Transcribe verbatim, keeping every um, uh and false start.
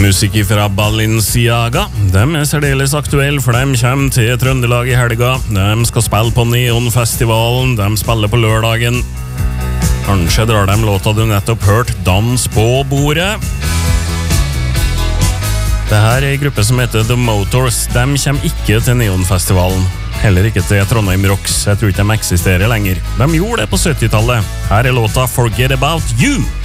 Musikk fra Balenciaga. De er særdeles aktuelle, for de kommer til Trøndelag i helga. De skal spille på Neonfestivalen. De spiller på lørdagen. Kanskje drar de låta du nettopp hørt, Dans på bordet. Det her er en gruppe som heter The Motors. De kommer ikke til Neonfestivalen. Heller ikke til Trondheim Rocks. Jeg tror ikke de eksisterer lenger. De gjorde det på syttitallet. Her er låta Forget About You.